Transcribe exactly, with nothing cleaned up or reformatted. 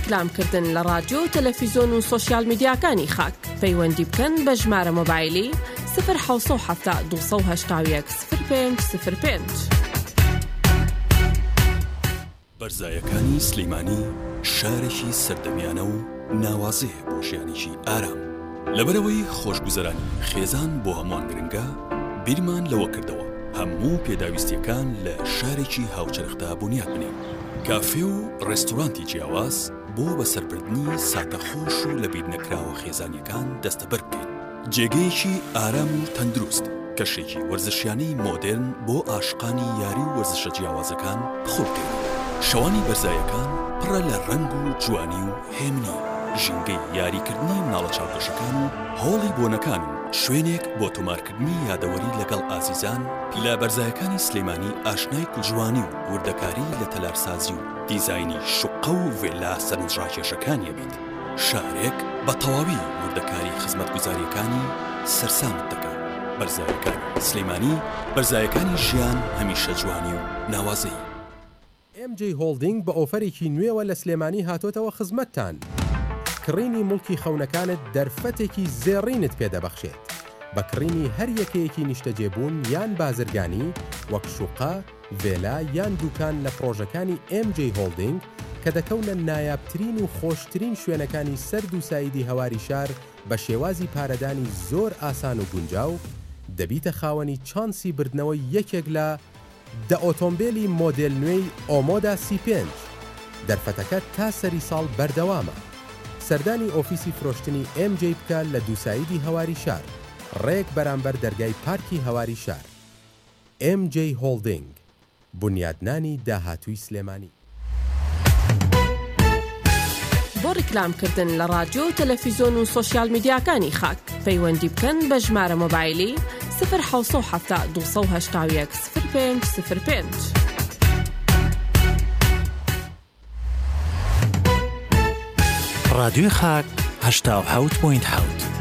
ڕیکلامکردن لە رادیۆ و تەلەڤیزۆن و سۆشیال میدیاکانی خاک پەیوەندی بکەن بە ژمارە مۆبایلی صفر حوت هەفتا دووسەد و هەشتا و یەک صفر پێنج صفر پێنج. بەرزایەکانی سلەیمانی شارێکی سەردەمیانە و ناوازەیە بۆ ژیانێکی ئارام. لەبەرەوەی خۆشگوزەرانی خێزان بۆ هەمووان گرنگە، بیرمان لەوە کردەوە هەموو پێداویستیەکان لە شارێکی هاوچەرخدا بنیاد بنێن. کافێ و ڕێستۆرانتی جیاواز بۆ بەسەربردنی ساتەخۆش و لەبیر نەکراوە خێزانیەکان دەستەبەر بکەین. جێگەیەکی ئارام و تەندروست، کەشێکی وەرزشیانەی مۆدێرن بۆ عاشقانی یاری و وەرزشە جیاوازەکان بخۆ بکەین. شەوانی بەرزایەکان پڕە لە ڕەنگ و جوانی و هێمنی، ژینگەی یاریکردنی مناڵە چاوپێشەکان و هۆڵی بۆنەکان و شوێنێک بۆ تۆمارکردنی یادەوەری لەگەڵ ئازیزان. لە بەرزایەکانی سلەیمانی ئاشنای کوژوانی و وردەکاری لە تەلارسازی و دیزاینی شوقە و ڤێلا سەرنجڕاکێشەکانیە بێت. شارێک بە تەواوی وردەکاری خزمەتگوزاریەکانی سەرسامت دەکات. بەرزایەکانی سلەیمانی، بەرزایەکانی ژیان هەمیشە جوانی و ناوازەی. ئێم جێ هۆڵدینگ بە ئۆفەرێکی نوێوە لە سلێمانی هاتۆتەوە خزمەتتان. کڕینی مڵکی خەونەکانت دەرفەتێکی زێڕینت پێدەبەخشێت. بە کڕینی هەر یەکەیەکی نیشتەجێبوون یان بازرگانی وەک شوقە، ڤێلا یان دوکان لە پرۆژەکانی ئێم جێ هۆڵدینگ کە دەکەونە نایابترین و خۆشترین شوێنەکانی سەرد و سایدی هەواری شار بە شێوازی پارەدانی زۆر ئاسان و گونجاو، دەبیتە خاوەنی چانسی بردنەوەی یەکێک لە دە ئۆتۆمبیلی مۆدێل نوێی ئۆمۆدا سی پێنج. دەرفەتەکە تا سەری ساڵ بەردەوامە. سەردانی ئۆفیسی فرۆشتنی ئێم جێ بکە لە دووسایدی هەواری شار، ڕێک بەرامبەر دەرگای پارکی هەواری شار. ئێم جێ هۆڵدینگ، بنیادنانی داهاتووی سلێمانی. بۆ ڕیکلامکردن لە رادیۆ و تەلەڤیزۆن و سۆشیال میدیاکانی خاک پەیوەندی بکەن بە ژمارە مۆبایلی صفر حوت هەفتا دووسەد و هەشتا و یەک صفر پێنج صفر پێنج. رادیۆی خاک هەشتا و حەوت پۆینت حەوت.